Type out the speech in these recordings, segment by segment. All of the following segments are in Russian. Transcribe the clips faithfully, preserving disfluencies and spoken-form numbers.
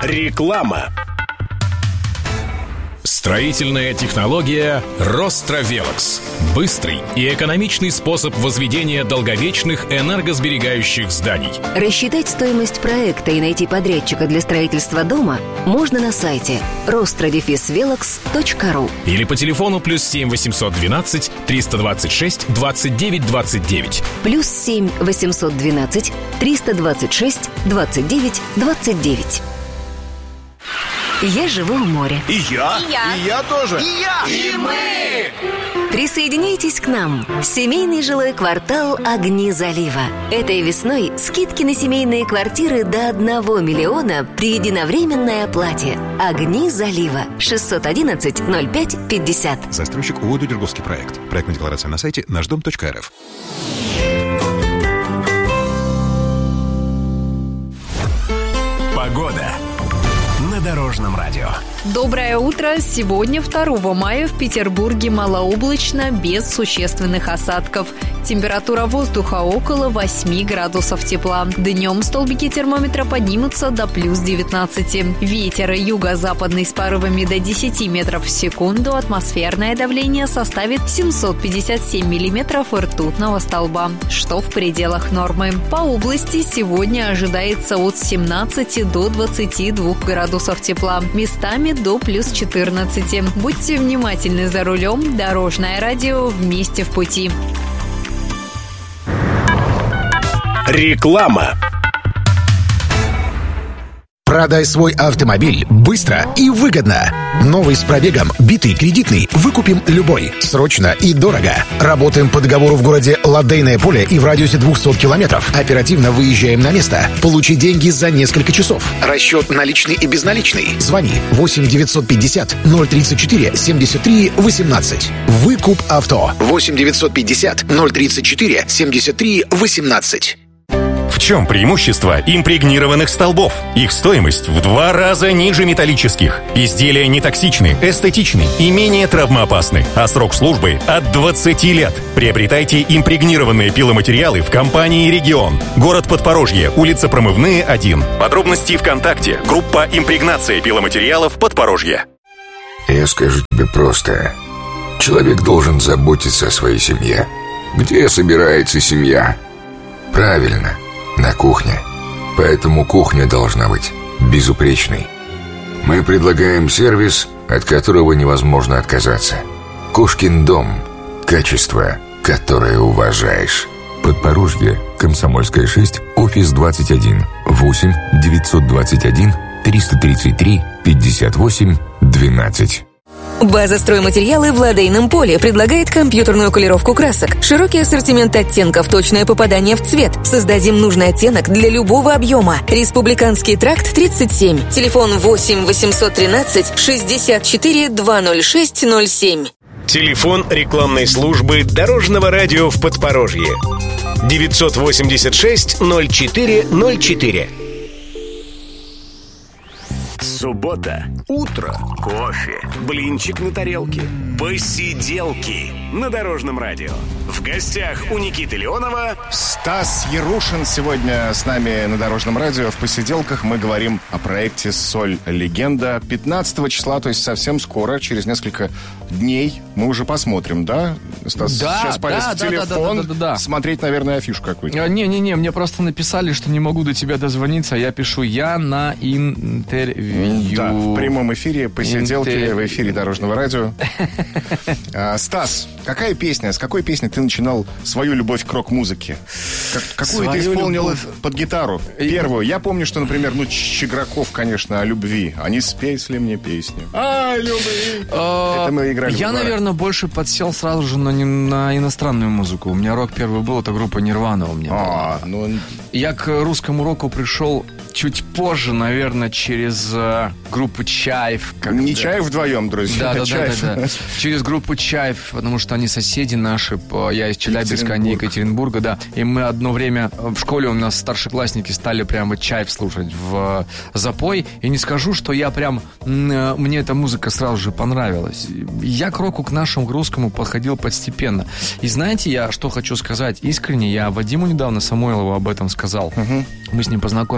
Реклама. Строительная технология Ростровелокс. Быстрый и экономичный способ возведения долговечных энергосберегающих зданий. Рассчитать стоимость проекта и найти подрядчика для строительства дома можно на сайте ростро-велокс точка ру или по телефону плюс семь восемьсот двенадцать триста двадцать шесть двадцать девять двадцать девять. Плюс семь восемьсот двенадцать триста двадцать шесть двадцать девять двадцать девять. Я живу у моря. И я. И я. И я тоже. И я. И мы. Присоединяйтесь к нам. Семейный жилой квартал «Огни залива». Этой весной скидки на семейные квартиры до одного миллиона при единовременной оплате. «Огни залива». шестьсот одиннадцать ноль пять пятьдесят. Застройщик ООО «Дерговский проект». Проектная декларация на сайте наш дом точка эр эф. Погода на Дорожном радио. Доброе утро. Сегодня, второго мая, в Петербурге малооблачно, без существенных осадков. Температура воздуха около восемь градусов тепла. Днем столбики термометра поднимутся до плюс девятнадцати. Ветер юго-западный с порывами до десяти метров в секунду. Атмосферное давление составит семьсот пятьдесят семь миллиметров ртутного столба, что в пределах нормы. По области сегодня ожидается от семнадцати до двадцати двух градусов тепла. Местами до плюс четырнадцати. Будьте внимательны за рулем. Дорожное радио. Вместе в пути. Реклама. Продай свой автомобиль быстро и выгодно. Новый с пробегом, битый, кредитный. Выкупим любой. Срочно и дорого. Работаем по договору в городе Ладейное поле и в радиусе двухсот километров. Оперативно выезжаем на место. Получи деньги за несколько часов. Расчет наличный и безналичный. Звони восемь девятьсот пятьдесят ноль тридцать четыре семьдесят три восемнадцать. Выкуп авто. восемь девятьсот пятьдесят ноль тридцать четыре семьдесят три восемнадцать. В чем преимущество импрегнированных столбов? Их стоимость в два раза ниже металлических. Изделия не токсичны, эстетичны и менее травмоопасны. А срок службы от двадцати лет. Приобретайте импрегнированные пиломатериалы в компании «Регион». Город Подпорожье, улица Промывные, один. Подробности ВКонтакте. Группа «Импрегнация пиломатериалов Подпорожье». Я скажу тебе просто. Человек должен заботиться о своей семье. Где собирается семья? Правильно. На кухне. Поэтому кухня должна быть безупречной. Мы предлагаем сервис, от которого невозможно отказаться. Кошкин дом. Качество, которое уважаешь. Подпорожье, Комсомольская, шесть, офис двадцать один. восемь девятьсот двадцать один триста тридцать три пятьдесят восемь двенадцать. База «Стройматериалы» в Ладейном поле предлагает компьютерную колировку красок, широкий ассортимент оттенков, точное попадание в цвет. Создадим нужный оттенок для любого объема. Республиканский тракт, тридцать семь. Телефон восемь восемьсот тринадцать шестьдесят четыре двести шесть ноль семь. Телефон рекламной службы Дорожного радио в Подпорожье. девятьсот восемьдесят шесть ноль четыре ноль четыре. Суббота. Утро. Кофе. Блинчик на тарелке. Посиделки на Дорожном радио. В гостях у Никиты Леонова Стас Ярушин сегодня с нами на Дорожном радио. В посиделках мы говорим о проекте «Соль. Легенда». пятнадцатого числа, то есть совсем скоро, через несколько дней, мы уже посмотрим, да? Стас, да, сейчас полез да, в телефон, да, да, да, да, да. смотреть, наверное, афишу какую-то. Не-не-не, мне просто написали, что не могу до тебя дозвониться, а я пишу «я на интервью». Да, в прямом эфире посиделки Интер... в эфире Дорожного радио. а, Стас, какая песня, с какой песни ты начинал свою любовь к рок-музыке? Как, какую Свою ты исполнил любовь... под гитару? Первую. Я помню, что, например, ну, Чиграков, конечно, о любви. А не спеть ли мне песню? А, любви. Это мы играли. Я, наверное, больше подсел сразу же на, на иностранную музыку. У меня рок первый был, это группа Нирвана у меня была. А, ну... Я к русскому року пришел чуть позже, наверное, через uh, группу Чайф. Как Не Чайф вдвоем, друзья. Да, да, да, да, да. Через группу Чайф, потому что они соседи наши. Я из Челябинска, они из Екатеринбурга, да. И мы одно время в школе у нас старшеклассники стали прямо Чайф слушать в запой. И не скажу, что я прям... Мне эта музыка сразу же понравилась. Я к року, к нашему, к русскому подходил постепенно. И знаете, я что хочу сказать? Искренне, я Вадиму недавно, Самойлову, об этом сказал. Угу. Мы с ним познакомились на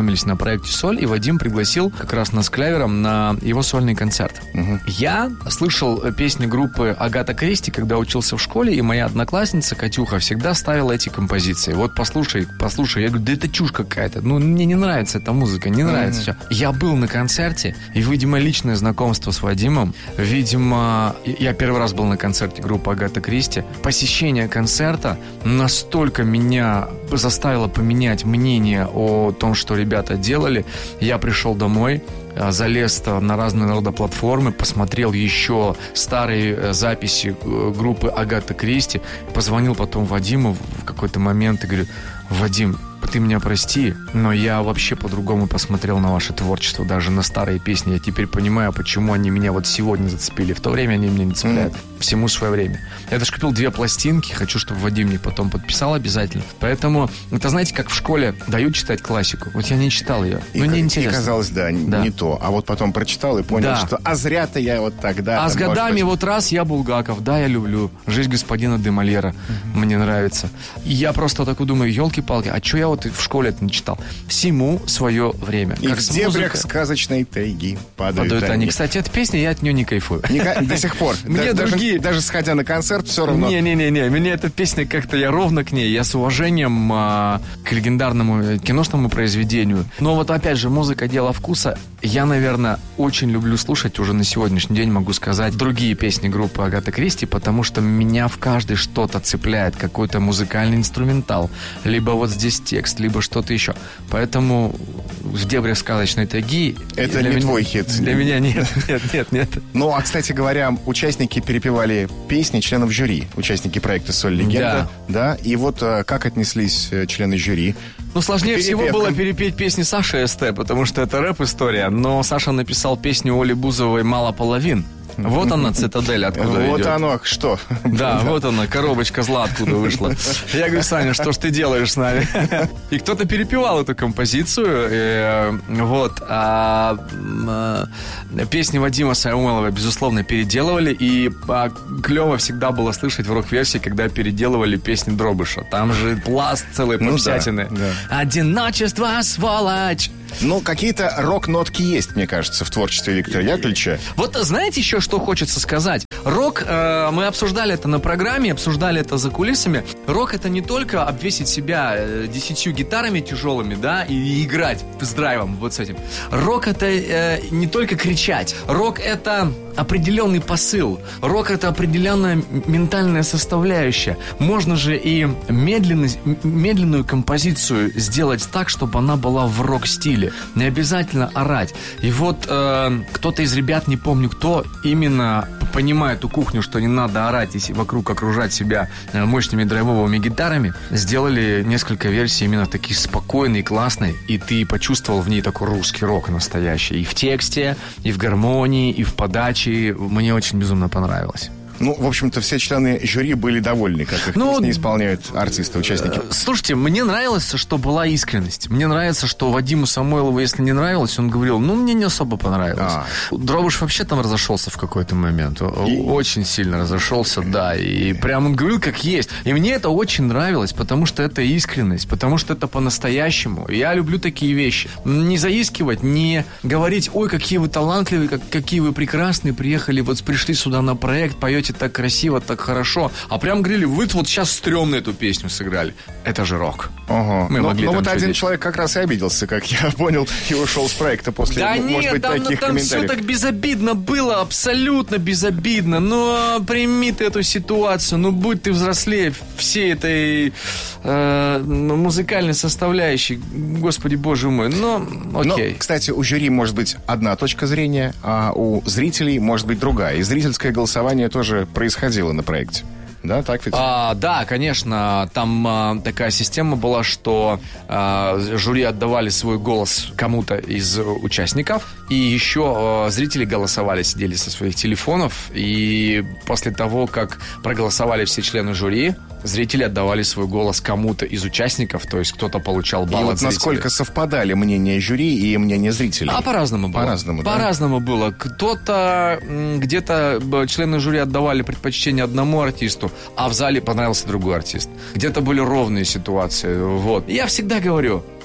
проекте «Соль», и Вадим пригласил как раз нас с Клевером на его сольный концерт. Угу. Я слышал песни группы Агата Кристи, когда учился в школе, и моя одноклассница Катюха всегда ставила эти композиции. Вот послушай, послушай. Я говорю, да это чушь какая-то. Ну, мне не нравится эта музыка, не нравится все. Я был на концерте, и, видимо, личное знакомство с Вадимом, видимо, я первый раз был на концерте группы Агата Кристи. Посещение концерта настолько меня заставило поменять мнение о том, что ребята делали. Я пришел домой, залез на разные рода платформы, посмотрел еще старые записи группы Агата Кристи, позвонил потом Вадиму в какой-то момент и говорю: Вадим, ты меня прости, но я вообще по-другому посмотрел на ваше творчество, даже на старые песни. Я теперь понимаю, почему они меня вот сегодня зацепили. В то время они меня не цепляют. Mm-hmm. Всему свое время. Я даже купил две пластинки, хочу, чтобы Вадим мне потом подписал обязательно. Поэтому, это знаете, как в школе дают читать классику. Вот я не читал ее. И, ну, не интересно. И казалось, да, да, не то. А вот потом прочитал и понял, да. что а зря-то я вот тогда... А там, с годами быть... вот раз я Булгаков, да, я люблю. «Жизнь господина де Мольера» mm-hmm. мне нравится. И я просто такой думаю, елки-палки, а что я вот в школе это не читал? Всему свое время. И как в дебрях музыка... сказочной тайги падают, падают они. они. Кстати, эта песня, я от нее не кайфую. До сих пор. Мне другие... Даже сходя на концерт, все равно... Не-не-не, мне эта песня как-то, я ровно к ней. Я с уважением а, к легендарному киношному произведению. Но вот опять же, музыка — дело вкуса. Я, наверное, очень люблю слушать, уже на сегодняшний день могу сказать, другие песни группы Агата Кристи, потому что меня в каждой что-то цепляет, какой-то музыкальный инструментал. Либо вот здесь текст, либо что-то еще. Поэтому в дебрях сказочной тайги... Это не меня, твой хит. Для меня нет, нет, нет, нет. Ну, а, кстати говоря, участники перепевали песни членов жюри. Участники проекта «Соль Легенда». Да. да. И вот как отнеслись члены жюри? Ну, сложнее всего было перепеть песни Саши СТ, потому что это рэп-история. Но Саша написал песню Оли Бузовой «Мало половин». Вот она, цитадель, откуда вот идет. Вот оно, что? Да, вот она, коробочка зла откуда вышла. Я говорю: Саня, что ж ты делаешь с нами? И кто-то перепевал эту композицию. И, вот. А, а, песни Вадима Саумелова, безусловно, переделывали. И а, клево всегда было слышать в рок-версии, когда переделывали песни Дробыша. Там же пласт целой попсятины. Ну, да, да. Одиночество, сволочь. Ну, какие-то рок-нотки есть, мне кажется, в творчестве Виктора Яковлевича. Вот знаете еще, что хочется сказать? Рок, э, мы обсуждали это на программе, обсуждали это за кулисами. Рок — это не только обвесить себя э, десятью гитарами тяжелыми, да, и, и играть с драйвом, вот с этим. Рок — это э, не только кричать. Рок — это определенный посыл. Рок — это определенная ментальная составляющая. Можно же и медленность, медленную композицию сделать так, чтобы она была в рок-стиле. Не обязательно орать. И вот э, кто-то из ребят, не помню кто, именно понимая эту кухню, что не надо орать и вокруг окружать себя мощными драйвовыми гитарами, сделали несколько версий именно такие спокойные, классные, и ты почувствовал в ней такой русский рок настоящий. И в тексте, и в гармонии, и в подаче. Мне очень безумно понравилось. Ну, в общем-то, все члены жюри были довольны, как их ну, песни исполняют артисты, участники. Слушайте, мне нравилось, что была искренность. Мне нравится, что Вадиму Самойлову, если не нравилось, он говорил: ну, мне не особо понравилось. А. Дробыш вообще там разошелся в какой-то момент. И... Очень сильно разошелся, да. И прям он говорил, как есть. И мне это очень нравилось, потому что это искренность, потому что это по-настоящему. Я люблю такие вещи. Не заискивать, не говорить: ой, какие вы талантливые, как, какие вы прекрасные, приехали, вот пришли сюда на проект, поете так красиво, так хорошо. А прям говорили: вы вот сейчас стрёмно эту песню сыграли. Это же рок. Ага. Мы но, могли но вот один делать. Человек как раз и обиделся, как я понял, и ушел с проекта после, да может нет, быть, там, таких там комментариев. все так безобидно было, абсолютно безобидно. Но прими ты эту ситуацию, ну будь ты взрослее всей этой э, музыкальной составляющей. Господи, боже мой. Но окей. Но, кстати, у жюри может быть одна точка зрения, а у зрителей может быть другая. И зрительское голосование тоже происходило на проекте. Да, так ведь? А, да, конечно. Там а, такая система была, что а, жюри отдавали свой голос кому-то из участников, и еще а, зрители голосовали, сидели со своих телефонов, и после того, как проголосовали все члены жюри, зрители отдавали свой голос кому-то из участников, то есть кто-то получал балл и от вот зрителей. Насколько совпадали мнение жюри и мнение зрителей? А по-разному было. По-разному, да? По-разному было. Кто-то, где-то члены жюри отдавали предпочтение одному артисту, а в зале понравился другой артист. Где-то были ровные ситуации. Вот. Я всегда говорю: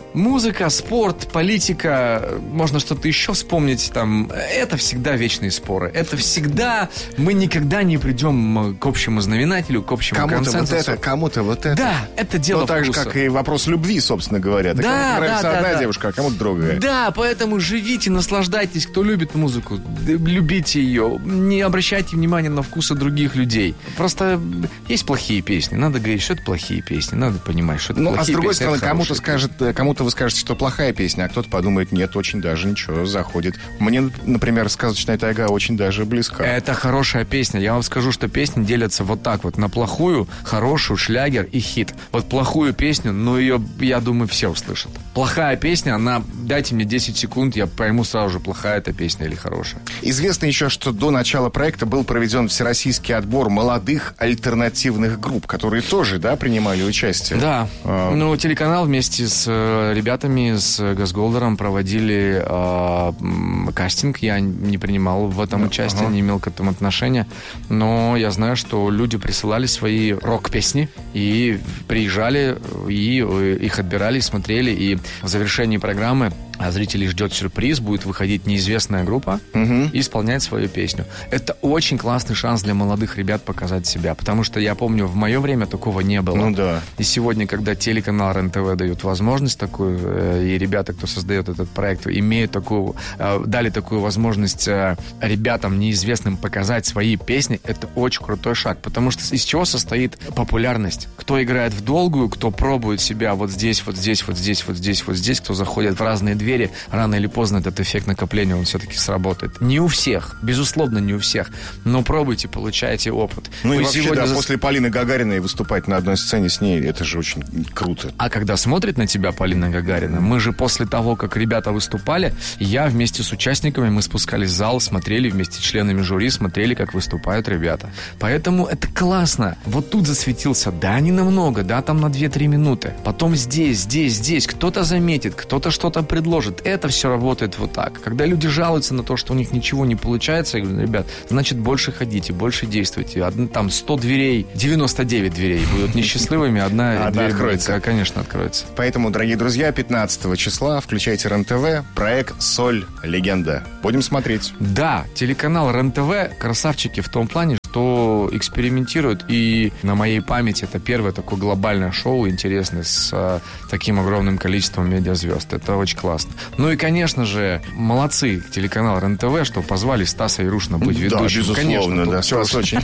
Музыка, спорт, политика, можно что-то еще вспомнить там. Это всегда вечные споры. Это всегда... Мы никогда не придем к общему знаменателю, к общему кому-то консенсусу. Вот это, кому-то вот это. Да, это дело Ну, так вкуса. же, как и вопрос любви, собственно говоря. Так Да, кому-то нравится да, одна да, девушка, а кому-то другая. Да, поэтому живите, наслаждайтесь. Кто любит музыку, любите ее. Не обращайте внимания на вкусы других людей. Просто есть плохие песни. Надо говорить, что это плохие песни. Надо понимать, что это Ну, плохие а с другой песни, стороны, это кому-то хорошие скажет, кому-то вы скажете, что плохая песня, а кто-то подумает, нет, очень даже ничего, заходит. Мне, например, «Сказочная тайга» очень даже близка. Это хорошая песня. Я вам скажу, что песни делятся вот так вот. На плохую, хорошую, шлягер и хит. Вот плохую песню, ну ее, я думаю, все услышат. Плохая песня, она, дайте мне десять секунд, я пойму сразу же, плохая эта песня или хорошая. Известно еще, что до начала проекта был проведен всероссийский отбор молодых альтернативных групп, которые тоже, да, принимали участие. Да. А... Ну, телеканал вместе с э, ребятами, с Газголдером проводили э, м, кастинг. Я не принимал в этом участие, ага. не имел к этому отношения. Но я знаю, что люди присылали свои рок-песни и приезжали, и их отбирали, смотрели. И в завершении программы зрителей ждет сюрприз, будет выходить неизвестная группа угу. и исполнять свою песню. Это очень классный шанс для молодых ребят показать себя, потому что я помню, в мое время такого не было. Ну да. И сегодня, когда телеканал РЕН-ТВ дают возможность такую, и ребята, кто создает этот проект, имеют такую, дали такую возможность ребятам неизвестным показать свои песни, это очень крутой шаг, потому что из чего состоит популярность? Кто играет в долгую, кто пробует себя вот здесь, вот здесь, вот здесь, вот здесь, вот здесь, кто заходит в разные двери, рано или поздно этот эффект накопления, он все-таки сработает. Не у всех, безусловно, не у всех, но пробуйте, получайте опыт. Ну Вы и вообще, сегодня да, за... после Полины Гагариной выступать на одной сцене с ней, это же очень круто. А когда смотрит на тебя Полина Гагарина, мы же после того, как ребята выступали, я вместе с участниками, мы спускались в зал, смотрели вместе с членами жюри, смотрели, как выступают ребята. Поэтому это классно. Вот тут засветился, да, не намного, да, там на две-три минуты. Потом здесь, здесь, здесь. Кто-то заметит, кто-то что-то предложит. Это все работает вот так. Когда люди жалуются на то, что у них ничего не получается, я говорю, ребят, значит, больше ходите, больше действуйте. Одна, там сто дверей, девяносто девять дверей будут несчастливыми, одна, одна дверь откроется. Будет, конечно, откроется. Поэтому, дорогие друзья, пятнадцатого числа включайте РЕН-ТВ, проект «Соль. Легенда». Будем смотреть. Да, телеканал РЕН-ТВ красавчики в том плане, что экспериментируют, и на моей памяти это первое такое глобальное шоу интересное с а, таким огромным количеством медиазвезд. Это очень классно. Ну и, конечно же, молодцы телеканал РЕН-ТВ, что позвали Стаса Ярушина быть ведущим. Да, безусловно, конечно, да, Стас очень.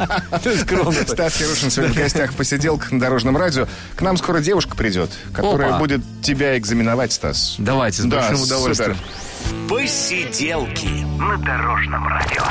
Стас Ярушин сегодня в гостях в посиделках на Дорожном радио. К нам скоро девушка придет, которая будет тебя экзаменовать, Стас. Давайте, с большим удовольствием. Посиделки на Дорожном радио.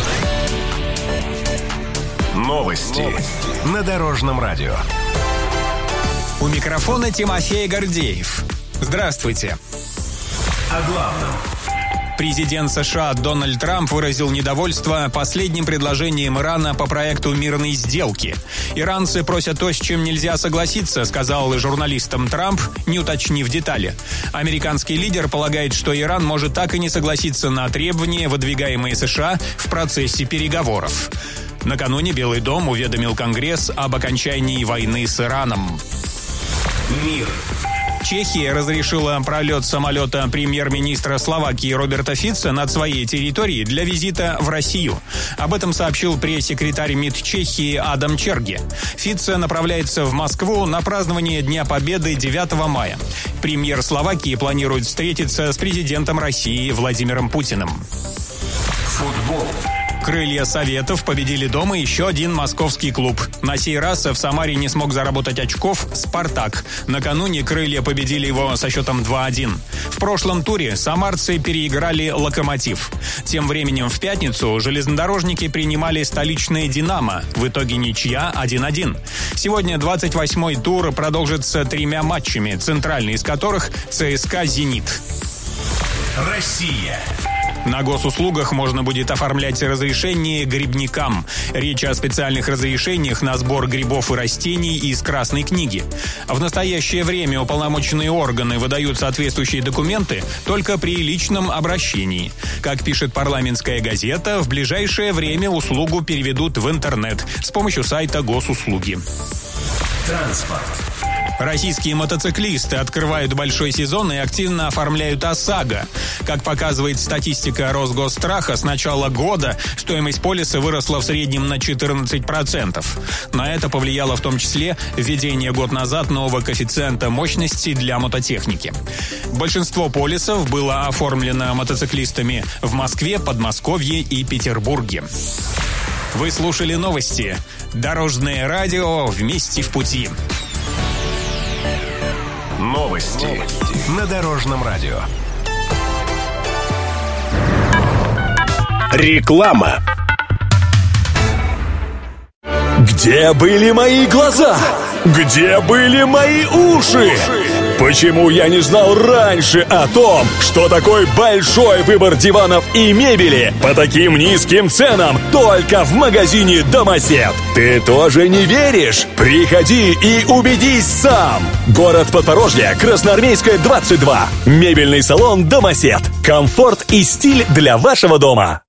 Новости на Дорожном радио. У микрофона Тимофей Гордеев. Здравствуйте. О главном. Президент США Дональд Трамп выразил недовольство последним предложением Ирана по проекту мирной сделки. Иранцы просят то, с чем нельзя согласиться, сказал журналистам Трамп, не уточнив детали. Американский лидер полагает, что Иран может так и не согласиться на требования, выдвигаемые США в процессе переговоров. Накануне Белый дом уведомил Конгресс об окончании войны с Ираном. Мир. Чехия разрешила пролет самолета премьер-министра Словакии Роберта Фица над своей территорией для визита в Россию. Об этом сообщил пресс-секретарь МИД Чехии Адам Черги. Фица направляется в Москву на празднование Дня Победы девятого мая. Премьер Словакии планирует встретиться с президентом России Владимиром Путиным. Футбол. Крылья Советов победили дома еще один московский клуб. На сей раз в Самаре не смог заработать очков «Спартак». Накануне крылья победили его со счетом два-один. В прошлом туре самарцы переиграли «Локомотив». Тем временем в пятницу железнодорожники принимали столичное «Динамо». В итоге ничья один-один. Сегодня двадцать восьмой тур продолжится тремя матчами, центральный из которых ЦСКА «Зенит». Россия. На госуслугах можно будет оформлять разрешение грибникам. Речь о специальных разрешениях на сбор грибов и растений из Красной книги. В настоящее время уполномоченные органы выдают соответствующие документы только при личном обращении. Как пишет парламентская газета, в ближайшее время услугу переведут в интернет с помощью сайта госуслуги. Транспорт. Российские мотоциклисты открывают большой сезон и активно оформляют ОСАГО. Как показывает статистика Росгосстраха, с начала года стоимость полиса выросла в среднем на четырнадцать процентов. На это повлияло в том числе введение год назад нового коэффициента мощности для мототехники. Большинство полисов было оформлено мотоциклистами в Москве, Подмосковье и Петербурге. Вы слушали новости. Дорожное радио «Вместе в пути». Новости на Дорожном радио. Реклама. Где были мои глаза? Где были мои уши? Почему я не знал раньше о том, что такой большой выбор диванов и мебели по таким низким ценам только в магазине «Домосед»? Ты тоже не веришь? Приходи и убедись сам! Город Подпорожье, Красноармейская, двадцать два. Мебельный салон «Домосед». Комфорт и стиль для вашего дома.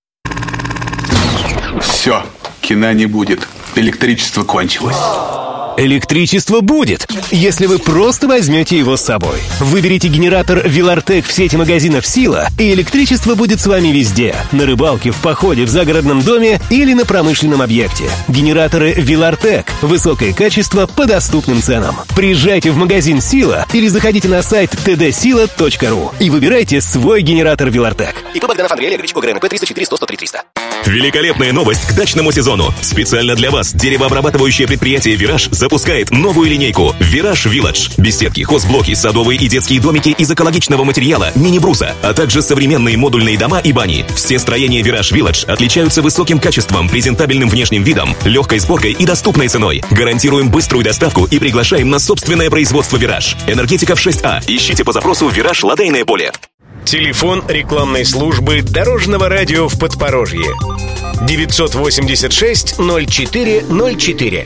Все, кино не будет. Электричество кончилось. Электричество будет, если вы просто возьмете его с собой. Выберите генератор Вилартек в сети магазинов «Сила», и электричество будет с вами везде. На рыбалке, в походе, в загородном доме или на промышленном объекте. Генераторы Вилартек. Высокое качество по доступным ценам. Приезжайте в магазин «Сила» или заходите на сайт тэ дэ сила точка ру и выбирайте свой генератор Вилартек. ИП Богданов Андрей Олегович, ОГРНП триста четыре сто сто три триста. Великолепная новость к дачному сезону. Специально для вас деревообрабатывающее предприятие «Вираж» запускает новую линейку «Вираж Вилладж». Беседки, хозблоки, садовые и детские домики из экологичного материала мини-бруса, а также современные модульные дома и бани. Все строения «Вираж Вилладж» отличаются высоким качеством, презентабельным внешним видом, легкой сборкой и доступной ценой. Гарантируем быструю доставку и приглашаем на собственное производство «Вираж». Энергетиков шесть А. Ищите по запросу «Вираж Лодейное поле». Телефон рекламной службы Дорожного радио в Подпорожье. девятьсот восемьдесят шесть ноль четыре ноль четыре.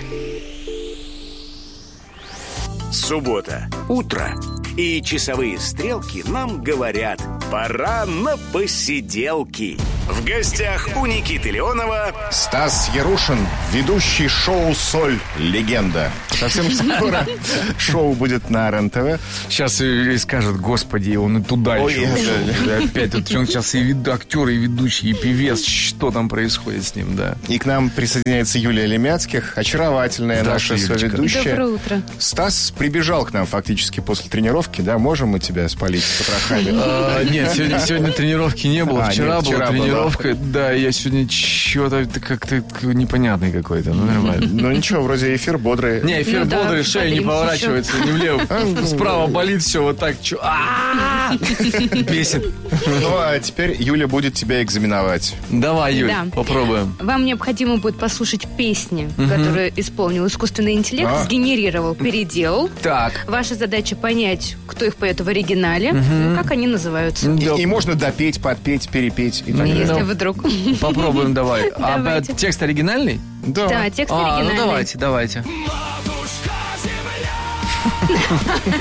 Суббота. Утро. И часовые стрелки нам говорят: пора на посиделки. В гостях у Никиты Леонова Стас Ярушин, ведущий шоу «Соль. Легенда». Совсем скоро шоу будет на РЕН-ТВ. Сейчас и скажет: господи, он и туда Ой, еще. это... Опять вот он сейчас и вид... актер, и ведущий, и певец. Что там происходит с ним, да. И к нам присоединяется Юлия Лемяцких, очаровательная наша соведущая. Доброе утро. Стас прибежал к нам фактически после тренировки, да? Можем мы тебя спалить с потрохами? А, нет, сегодня, сегодня тренировки не было. А, вчера, нет, вчера была тренировка. была. Да, я сегодня что-то как-то непонятный какой-то. Ну, нормально. Ну, ничего, вроде эфир бодрый. Не, эфир Ну да, бодрый, шея не подвинься поворачивается ни влево. Справа болит все вот так. чё- А-а-а! Бесит. Ну, а теперь Юля будет тебя экзаменовать. Давай, Юль, Да. попробуем. Вам необходимо будет послушать песни, Мгм. которые исполнил искусственный интеллект, А. сгенерировал, переделал. Так. Ваша задача понять, кто их поет в оригинале, Мгм. как они называются. И, и можно допеть, подпеть, перепеть и так далее. Если Ну, вдруг. Попробуем, давай. А Давайте. э, текст оригинальный? Да. Да, текст А, ну оригинальный. давайте, давайте.